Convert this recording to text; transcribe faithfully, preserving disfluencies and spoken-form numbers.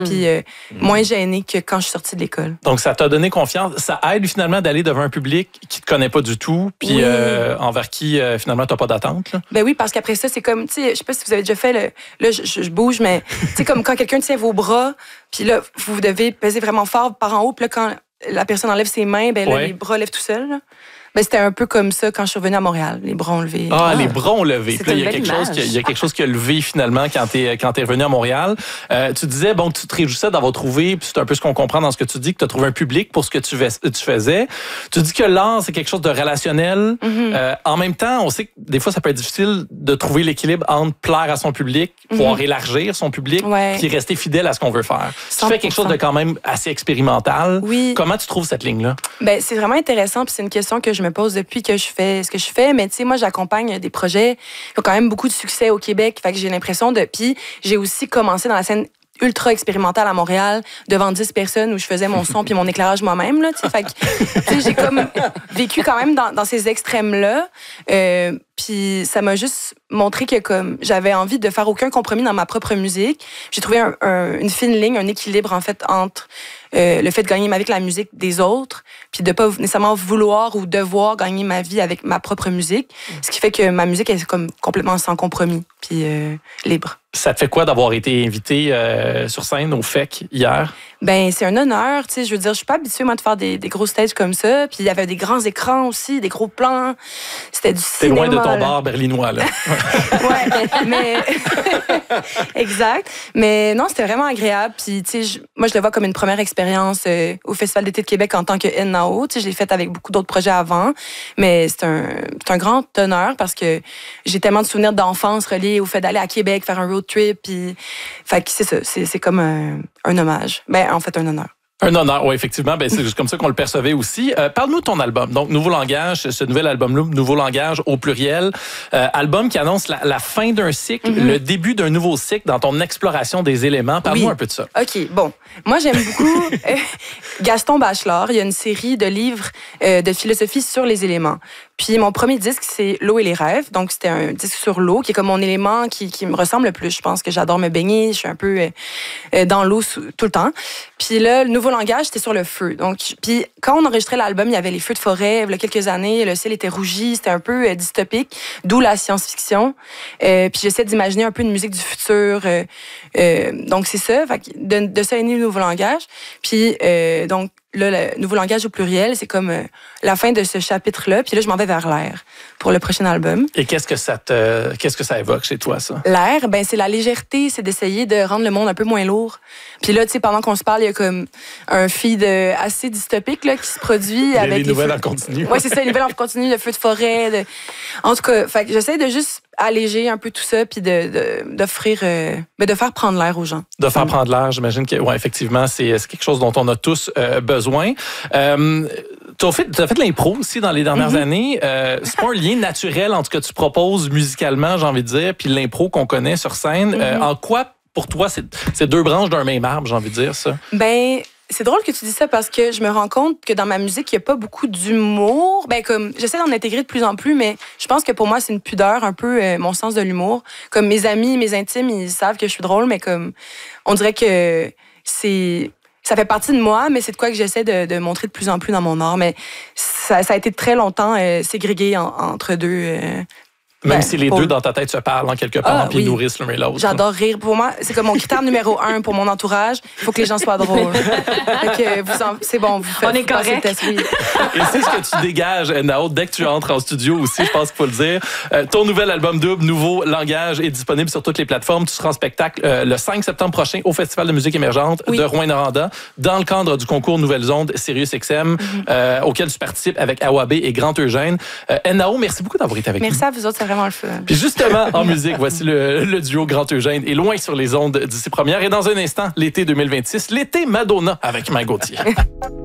puis euh, mmh. moins gênée que quand je suis sortie de l'école. Donc, ça t'a donné confiance. Ça aide finalement d'aller devant un public qui te connaît pas du tout, puis oui. euh, envers qui euh, finalement t'as pas d'attente. Là. Ben oui, parce qu'après ça, c'est comme, tu sais, je sais pas si vous avez déjà fait, le, là, je, je bouge, mais tu sais, comme quand quelqu'un tient vos bras, puis là, vous devez peser vraiment fort par en haut, puis là, quand la personne enlève ses mains, ben là, ouais. les bras lèvent tout seuls. Là. Ben, c'était un peu comme ça quand je suis revenue à Montréal, les bras ont levé. Ah, ah. les bras ont levé. Puis là, il y a quelque chose qui a, il y a quelque chose qui a levé finalement quand t'es quand t'es revenu à Montréal. Euh, tu disais bon que tu te réjouissais d'avoir trouvé, puis c'est un peu ce qu'on comprend dans ce que tu dis, que tu as trouvé un public pour ce que tu, tu faisais. Tu dis que l'art c'est quelque chose de relationnel. Mm-hmm. Euh, en même temps, on sait que des fois ça peut être difficile de trouver l'équilibre entre plaire à son public, pouvoir mm-hmm. élargir son public, ouais. puis rester fidèle à ce qu'on veut faire. Tu fais quelque chose de quand même assez expérimental. Oui. Comment tu trouves cette ligne là? Ben c'est vraiment intéressant, puis c'est une question que je je me pose depuis que je fais ce que je fais. Mais tu sais, moi, j'accompagne des projets qui ont quand même beaucoup de succès au Québec. Fait que j'ai l'impression de... Puis j'ai aussi commencé dans la scène ultra expérimentale à Montréal, devant dix personnes où je faisais mon son puis mon éclairage moi-même. Là, fait que, tu sais, j'ai comme vécu quand même dans, dans ces extrêmes-là. Euh, puis ça m'a juste montré que comme j'avais envie de faire aucun compromis dans ma propre musique. J'ai trouvé un, un, une fine ligne, un équilibre en fait entre euh, le fait de gagner ma vie avec la musique des autres, puis de pas nécessairement vouloir ou devoir gagner ma vie avec ma propre musique. Ce qui fait que ma musique est comme complètement sans compromis puis euh, libre. Ça te fait quoi d'avoir été invité euh, sur scène au F E C hier? Ben c'est un honneur, tu sais, je veux dire, je suis pas habituée moi de faire des, des gros stages comme ça, puis il y avait des grands écrans aussi, des gros plans. C'était du T'es cinéma. T'es loin de ton bar berlinois là. Ouais, mais exact. Mais non, c'était vraiment agréable, puis tu sais, moi je le vois comme une première expérience euh, au Festival d'été de Québec en tant que N A O, tu sais, je l'ai faite avec beaucoup d'autres projets avant, mais c'est un c'est un grand honneur parce que j'ai tellement de souvenirs d'enfance reliés au fait d'aller à Québec faire un road trip, puis fait que c'est ça, c'est c'est comme un, un hommage. Ben en fait un honneur. Un honneur, oui, effectivement. Ben, c'est juste comme ça qu'on le percevait aussi. Euh, parle-nous de ton album. Donc, Nouveau Langage, ce nouvel album-là, Nouveau Langage au pluriel. Euh, album qui annonce la, la fin d'un cycle, mm-hmm. le début d'un nouveau cycle dans ton exploration des éléments. Parle-nous oui. un peu de ça. OK, bon. Moi, j'aime beaucoup euh, Gaston Bachelard. Il y a une série de livres euh, de philosophie sur les éléments. Puis mon premier disque, c'est L'eau et les rêves. Donc, c'était un disque sur l'eau qui est comme mon élément qui, qui me ressemble le plus. Je pense que j'adore me baigner. Je suis un peu euh, dans l'eau tout le temps. Puis là, le Nouveau Langage, c'était sur le feu. Donc, puis quand on enregistrait l'album, il y avait les feux de forêt. Il y a quelques années, le ciel était rougi. C'était un peu euh, dystopique, d'où la science-fiction. Euh, puis j'essaie d'imaginer un peu une musique du futur. Euh, euh, donc, c'est ça. Fait que de, de ça est né le Nouveau Langage. Puis, euh, donc, là, le Nouveau Langage au pluriel, c'est comme euh, la fin de ce chapitre-là. Puis là, je m'en vais vers l'air pour le prochain album. Et qu'est-ce que ça te, qu'est-ce que ça évoque chez toi, ça? L'air, ben c'est la légèreté, c'est d'essayer de rendre le monde un peu moins lourd. Puis là, tu sais, pendant qu'on se parle, il y a comme un feed assez dystopique là, qui se produit. Les, avec les les nouvelles feux... en continu. Oui, c'est ça, les nouvelles en continu, le feu de forêt. De... En tout cas, fait que j'essaie de juste alléger un peu tout ça, puis de, de, d'offrir, euh, ben de faire prendre l'air aux gens. De faire prendre l'air, j'imagine que, ouais, effectivement, c'est, c'est quelque chose dont on a tous euh, besoin. Euh, tu as fait, t'as fait de l'impro aussi dans les dernières mm-hmm. années. Euh, c'est pas un lien naturel entre ce que tu proposes musicalement, j'ai envie de dire, puis l'impro qu'on connaît sur scène. Mm-hmm. Euh, en quoi, pour toi, c'est, c'est deux branches d'un même arbre, j'ai envie de dire ça? Ben... C'est drôle que tu dis ça parce que je me rends compte que dans ma musique, il n'y a pas beaucoup d'humour. Ben comme j'essaie d'en intégrer de plus en plus, mais je pense que pour moi, c'est une pudeur un peu euh, mon sens de l'humour. Comme mes amis, mes intimes, ils savent que je suis drôle, mais comme on dirait que c'est ça fait partie de moi, mais c'est de quoi que j'essaie de, de montrer de plus en plus dans mon art. Mais ça, ça a été très longtemps euh, ségrégué en, entre deux. Euh, Même ben, si les pour... deux dans ta tête se parlent en quelque part, ah, puis oui. nourrissent l'un et l'autre. J'adore rire. Pour moi, c'est comme mon critère numéro un pour mon entourage. Il faut que les gens soient drôles. Donc, vous en... C'est bon, vous faites. On est correct. Test, oui. Et c'est ce que tu dégages, Nao, dès que tu entres en studio aussi, je pense qu'il faut le dire. Euh, ton nouvel album double, Nouveau Langage, est disponible sur toutes les plateformes. Tu seras en spectacle euh, le cinq septembre prochain au Festival de musique émergente oui. de Rouyn-Noranda, dans le cadre du concours Nouvelles Ondes Sirius X M, mm-hmm. euh, auquel tu participes avec Awabé et Grand Eugène. Euh, Nao, merci beaucoup d'avoir été avec merci nous. Merci à vous autres, c'est vraiment le fun. Puis justement, en musique, voici le, le duo Grand Eugène est loin sur les ondes d'ici première. Et dans un instant, l'été deux mille vingt-six, l'été Madonna avec Mike Gauthier.